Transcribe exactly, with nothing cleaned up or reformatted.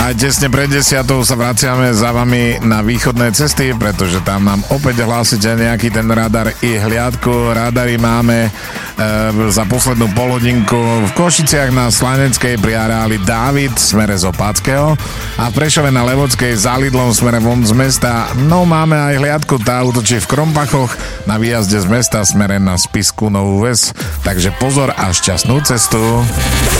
A tesne pred desiatou sa vraciame za vami na východné cesty, pretože tam nám opäť hlásite nejaký ten radar i hliadku. Radary máme e, za poslednú polhodinku v Košiciach na Slaneckej pri areáli Dávid smere z Opáckého a v Prešove na Levockej za Lidlom smere von z mesta. No máme aj hliadku, tá útočí v Krompachoch na výjazde z mesta smere na Spisku Novú Ves. Takže pozor a šťastnú cestu.